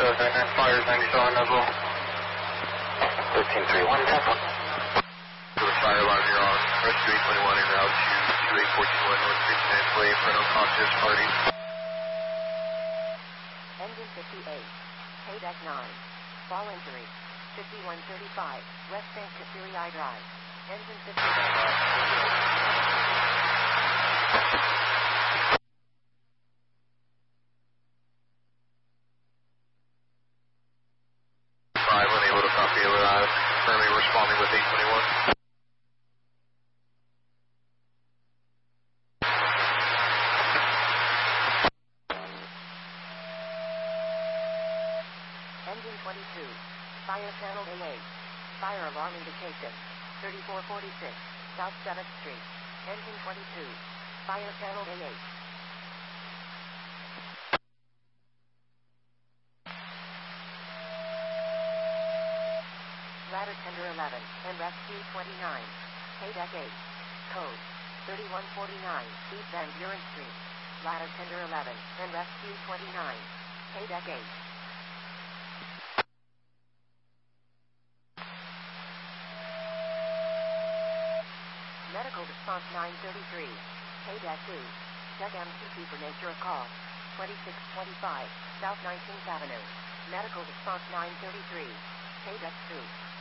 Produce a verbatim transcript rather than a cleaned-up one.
seven, and fires ninety-seven as well. thirteen three one, Temple. To the fire alarm, you're on. Rescue eight twenty-one en route to two eight four two one North Street, Way, Inferno Conscious Party. Engine fifty-eight, K deck nine, fall injury, fifty-one thirty-five, West Saint Cecilia Drive. Engine fifty-eight. Currently responding with eight twenty-one. Engine twenty-two, fire channel A eight, fire alarm indication, thirty-four forty-six, South seventh Street. Engine twenty-two, fire channel A eight. Ladder Tender eleven, and Rescue twenty-nine, K deck eight, code thirty-one forty-nine, East Van Buren Street. Ladder Tender eleven, and Rescue twenty-nine, K deck eight. Medical response nine thirty-three, K deck two, check M C P for nature of call, twenty-six twenty-five, South nineteenth Avenue. Medical response nine thirty-three, K deck two.